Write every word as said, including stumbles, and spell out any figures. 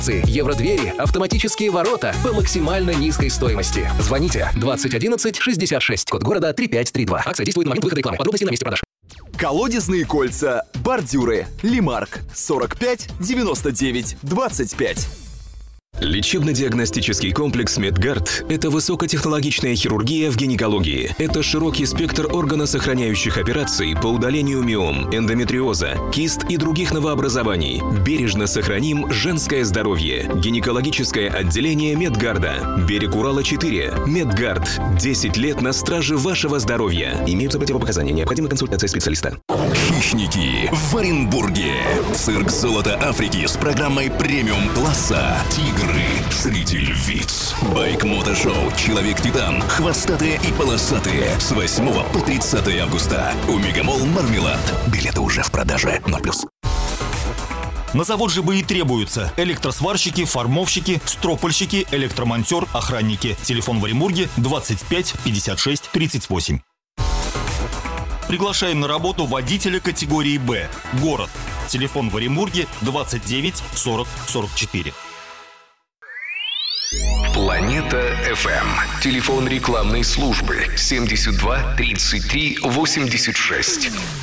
Евродвери, автоматические ворота по максимально низкой стоимости. Звоните двадцать одиннадцать шестьдесят шесть, код города три пять три два. Акция действует на момент выхода рекламы. Подробности на месте продаж. Колодезные кольца, бордюры, Лимарк, сорок пять девяносто девять двадцать пять. Лечебно-диагностический комплекс «Медгард» — это высокотехнологичная хирургия в гинекологии. Это широкий спектр органосохраняющих операций по удалению миом, эндометриоза, кист и других новообразований. Бережно сохраним женское здоровье. Гинекологическое отделение «Медгарда». Берег Урала, четыре. «Медгард». десять лет на страже вашего здоровья. Имеются противопоказания. Необходима консультация специалиста. Хищники в Оренбурге. Цирк «Золото Африки» с программой премиум-класса. Тигры среди львиц. Байк-мотошоу «Человек-титан». Хвостатые и полосатые. С восьмого по тридцатое августа. У Мегамолл Мармелад. Билеты уже в продаже. ноль плюс. На завод ЖБИ и требуются электросварщики, формовщики, стропольщики, электромонтер, охранники. Телефон в Оренбурге двадцать пять пятьдесят шесть тридцать восемь. Приглашаем на работу водителя категории «Б». Город. Телефон в Оренбурге двадцать девять сорок сорок четыре. Планета эф эм. Телефон рекламной службы семьдесят два тридцать три восемьдесят шесть.